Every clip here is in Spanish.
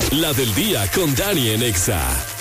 La del día con Dani en Exa.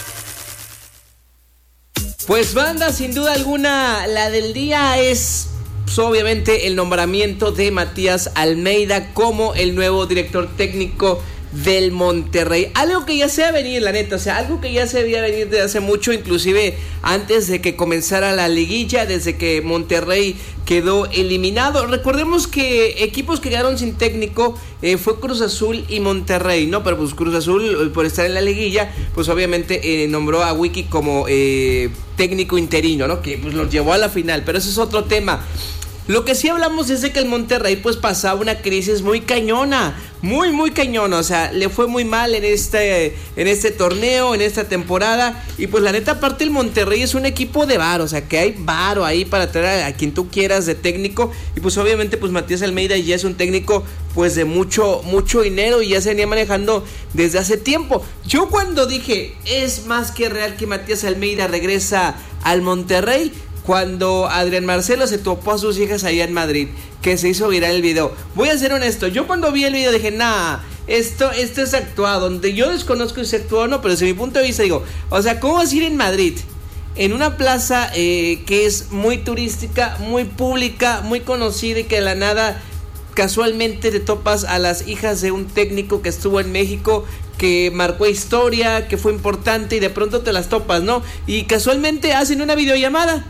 Pues banda, sin duda alguna, la del día es pues, obviamente el nombramiento de Matías Almeida como el nuevo director técnico del Monterrey. Algo que ya se va a venir, la neta, o sea, algo que ya se debía venir desde hace mucho, inclusive antes de que comenzara la liguilla, desde que Monterrey quedó eliminado. Recordemos que equipos que quedaron sin técnico fue Cruz Azul y Monterrey, ¿no? Pero pues Cruz Azul, por estar en la liguilla, pues obviamente nombró a Wiki como técnico interino, ¿no? Que pues los llevó a la final, pero ese es otro tema. Lo que sí hablamos es de que el Monterrey pues pasaba una crisis muy cañona, muy cañona, o sea, le fue muy mal en este torneo, en esta temporada, y pues la neta, aparte el Monterrey es un equipo de varo, o sea, que hay varo ahí para traer a quien tú quieras de técnico, y pues obviamente pues Matías Almeida ya es un técnico pues de mucho dinero y ya se venía manejando desde hace tiempo. Yo cuando dije, es más que real que Matías Almeida regresa al Monterrey, cuando Adrián Marcelo se topó a sus hijas allá en Madrid, que se hizo viral el video. Voy a ser honesto, yo cuando vi el video dije, nah, esto es actuado, donde yo desconozco si se actuó o no, pero desde mi punto de vista digo, o sea, ¿cómo vas a ir en Madrid? En una plaza que es muy turística, muy pública, muy conocida, y que de la nada casualmente te topas a las hijas de un técnico que estuvo en México, que marcó historia, que fue importante, y de pronto te las topas, ¿no? Y casualmente hacen una videollamada.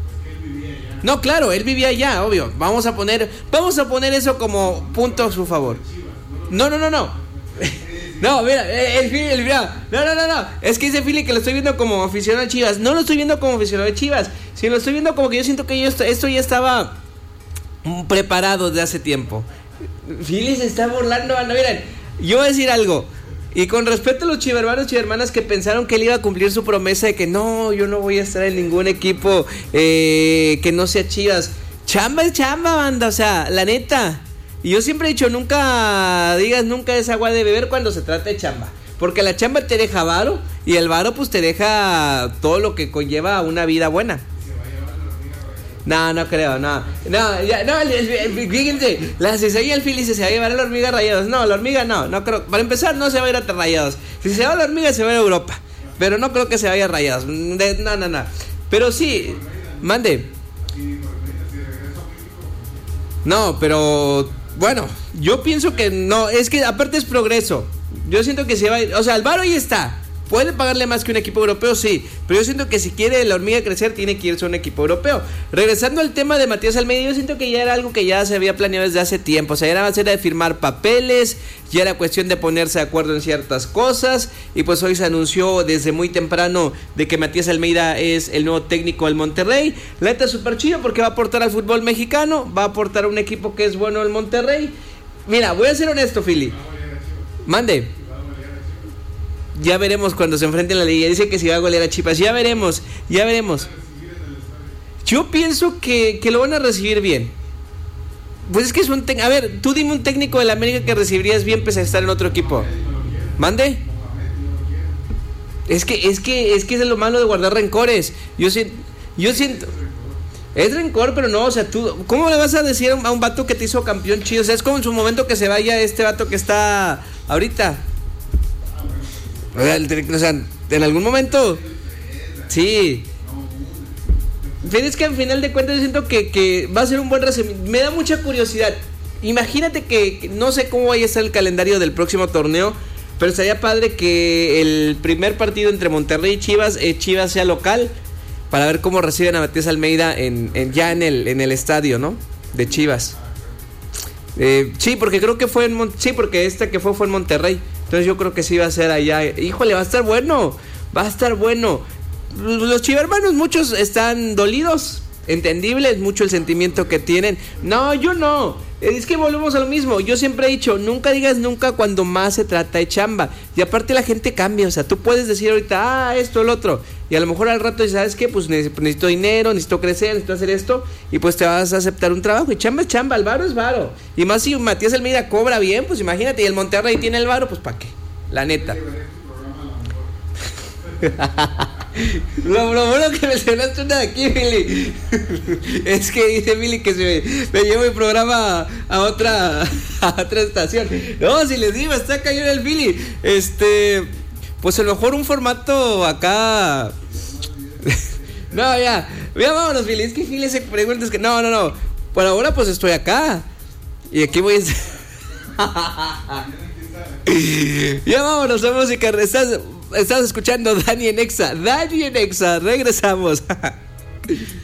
No, claro, él vivía allá, obvio. Vamos a poner eso como punto a su favor. No. No, mira, no. Es que dice Philly que lo estoy viendo como aficionado a Chivas. No lo estoy viendo como aficionado a Chivas, sino lo estoy viendo como que yo siento que esto ya estaba preparado desde hace tiempo. Philly se está burlando, miren. Yo voy a decir algo. Y con respeto a los chivermanos y hermanas que pensaron que él iba a cumplir su promesa de que no, yo no voy a estar en ningún equipo que no sea Chivas. Chamba es chamba, banda, o sea, la neta. Y yo siempre he dicho, nunca digas nunca es agua de beber cuando se trata de chamba. Porque la chamba te deja varo, y el varo pues te deja todo lo que conlleva una vida buena. No creo, fíjense, si se oye el Philly se va a llevar a la hormiga Rayados. No, la hormiga no creo, para empezar no se va a ir a Rayados. Si se va a la hormiga se va a ir a Europa, pero no creo que se vaya a Rayados. No, pero sí, mande. No, pero bueno, yo pienso que no, es que aparte es progreso. Yo siento que se va a ir, o sea, el varo ahí está. ¿Puede pagarle más que un equipo europeo? Sí, pero yo siento que si quiere la hormiga crecer tiene que irse a un equipo europeo. Regresando al tema de Matías Almeida, yo siento que ya era algo que ya se había planeado desde hace tiempo. O sea, era de firmar papeles, ya era cuestión de ponerse de acuerdo en ciertas cosas, y pues hoy se anunció desde muy temprano de que Matías Almeida es el nuevo técnico del Monterrey. La neta es súper chido porque va a aportar al fútbol mexicano, va a aportar a un equipo que es bueno el Monterrey. Mira, voy a ser honesto, Philly. Mande. Ya veremos cuando se enfrenten a la liga. Dice que si va a golear a Chivas. Ya veremos. Yo pienso que lo van a recibir bien. Pues es que es un a ver, tú dime un técnico de la América que recibirías bien pese a estar en otro equipo. ¿Mande? Es que es lo malo de guardar rencores. Yo siento es rencor, pero no, o sea, tú ¿cómo le vas a decir a un vato que te hizo campeón chido? O sea, es como en su momento que se vaya este vato que está ahorita. O sea, en algún momento. Sí. Pero es que al final de cuentas yo siento que va a ser un buen recibimiento. Me da mucha curiosidad. Imagínate que no sé cómo vaya a estar el calendario del próximo torneo, pero estaría padre que el primer partido entre Monterrey y Chivas sea local, para ver cómo reciben a Matías Almeida ya en el estadio, ¿no? De Chivas. Sí, porque creo que fue porque que fue en Monterrey. Entonces yo creo que sí va a ser allá. Híjole, va a estar bueno. Los chivermanos muchos están dolidos, entendible, es mucho el sentimiento que tienen. No, yo no. Es que volvemos a lo mismo. Yo siempre he dicho, nunca digas nunca cuando más se trata de chamba. Y aparte la gente cambia. O sea, tú puedes decir ahorita, esto, el otro, y a lo mejor al rato, ¿sabes qué? Pues necesito dinero, necesito crecer, necesito hacer esto, y pues te vas a aceptar un trabajo. Y chamba es chamba, el varo es varo. Y más si Matías Almeida cobra bien, pues imagínate, y el Monterrey tiene el varo, pues ¿para qué? La neta. Lo bueno que mencionaste una de aquí, Billy. Es que dice Billy que me llevo el programa a otra estación. No, si les digo, está cayendo el Billy. Pues a lo mejor un formato acá. No, ya vámonos, Billy. Es que Billy se pregunta, es que no. Por ahora pues estoy acá. Y aquí voy a... Ya vámonos a música. Estás escuchando Dani en Exa. Regresamos.